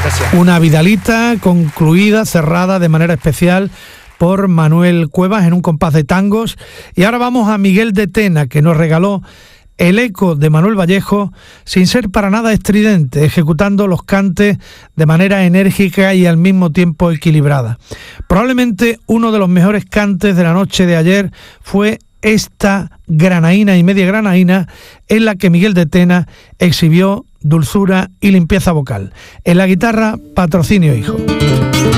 especial. Una vidalita concluida, cerrada de manera especial por Manuel Cuevas en un compás de tangos. Y ahora vamos a Miguel de Tena, que nos regaló el eco de Manuel Vallejo, sin ser para nada estridente, ejecutando los cantes de manera enérgica y al mismo tiempo equilibrada. Probablemente uno de los mejores cantes de la noche de ayer fue esta granaína y media granaína, en la que Miguel de Tena exhibió dulzura y limpieza vocal. En la guitarra, Patrocinio Hijo.